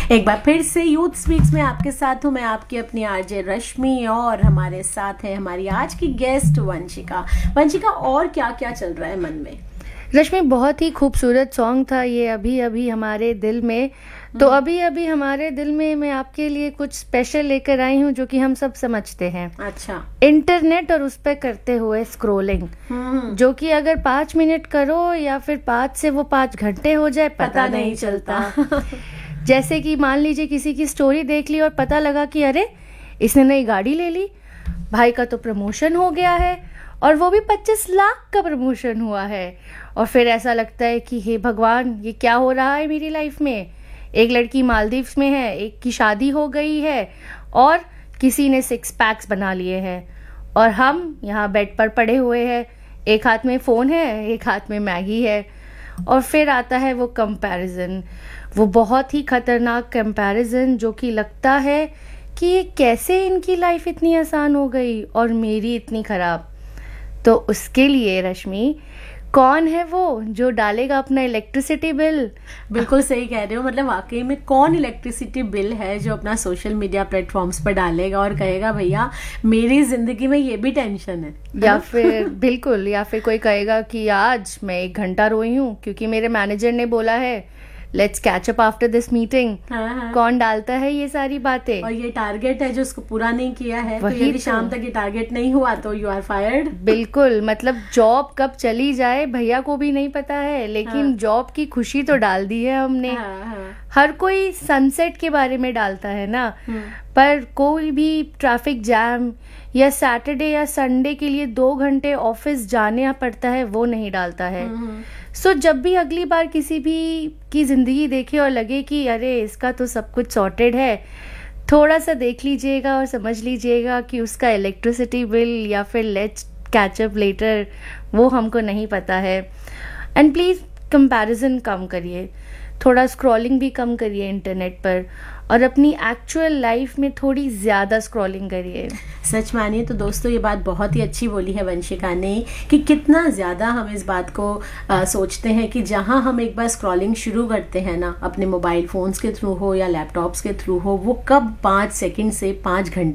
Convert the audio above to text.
एक बार फिर से यूथ स्पीक्स में आपके साथ हूँ मैं, आपकी अपनी आरजे रश्मि, और हमारे साथ है हमारी आज की गेस्ट वंशिका। वंशिका, और क्या क्या चल रहा है मन में? रश्मि, बहुत ही खूबसूरत सॉन्ग था ये, अभी अभी हमारे दिल में। तो अभी अभी हमारे दिल में मैं आपके लिए कुछ स्पेशल लेकर आई हूँ जो कि हम सब समझते हैं। अच्छा। इंटरनेट और उस पर करते हुए स्क्रोलिंग, जो कि अगर 5 मिनट करो या फिर 5 से वो 5 घंटे हो जाए पता नहीं चलता। जैसे कि मान लीजिए किसी की स्टोरी देख ली और पता लगा कि अरे इसने नई गाड़ी ले ली, भाई का तो प्रमोशन हो गया है, और वो भी 25 लाख का प्रमोशन हुआ है। और फिर ऐसा लगता है कि हे भगवान, ये क्या हो रहा है मेरी लाइफ में। एक लड़की मालदीव्स में है, एक की शादी हो गई है, और किसी ने 6 पैक्स बना लिए हैं, और हम यहाँ बेड पर पड़े हुए हैं। एक हाथ में फ़ोन है, एक हाथ में मैगी है। और फिर आता है वो कंपैरिजन, वो बहुत ही खतरनाक कंपैरिजन, जो कि लगता है कि ये कैसे इनकी लाइफ इतनी आसान हो गई और मेरी इतनी ख़राब। तो उसके लिए रश्मि, कौन है वो जो डालेगा अपना इलेक्ट्रिसिटी बिल? बिल्कुल सही कह रहे हो। मतलब वाकई में कौन इलेक्ट्रिसिटी बिल है जो अपना सोशल मीडिया प्लेटफॉर्म्स पर डालेगा और कहेगा भैया मेरी जिंदगी में ये भी टेंशन है। या फिर बिल्कुल, या फिर कोई कहेगा कि आज मैं 1 घंटा रोई हूँ क्योंकि मेरे मैनेजर ने बोला है let's catch up after this meeting. कौन डालता है ये सारी बातें? और ये टारगेट है जो उसको पूरा नहीं किया है, तो यदि शाम तक ये टारगेट नहीं हुआ तो यू आर फायर्ड। बिल्कुल, मतलब जॉब कब चली जाए भैया को भी नहीं पता है, लेकिन जॉब की खुशी तो डाल दी है हमने। हर कोई सनसेट के बारे में डालता है ना, पर कोई भी ट्रैफिक जैम या सैटरडे या संडे के लिए 2 घंटे ऑफिस जाने पड़ता है वो नहीं डालता है। सो जब भी अगली बार किसी भी की जिंदगी देखे और लगे कि अरे इसका तो सब कुछ सॉर्टेड है, थोड़ा सा देख लीजिएगा और समझ लीजिएगा कि उसका इलेक्ट्रिसिटी बिल या फिर लेट्स कैच अप लेटर वो हमको नहीं पता है। एंड प्लीज़ कंपैरिजन कम करिए, थोड़ा स्क्रॉलिंग भी कम करिए इंटरनेट पर, और अपनी एक्चुअल लाइफ में थोड़ी ज़्यादा स्क्रॉलिंग करिए। सच मानिए तो दोस्तों, ये बात बहुत ही अच्छी बोली है वंशिका ने कि कितना ज़्यादा हम इस बात को सोचते हैं कि जहां हम एक बार स्क्रॉलिंग शुरू करते हैं ना, अपने मोबाइल फ़ोन्स के थ्रू हो या लैपटॉप्स के थ्रू हो, वो कब 5 सेकंड से 5 घंटे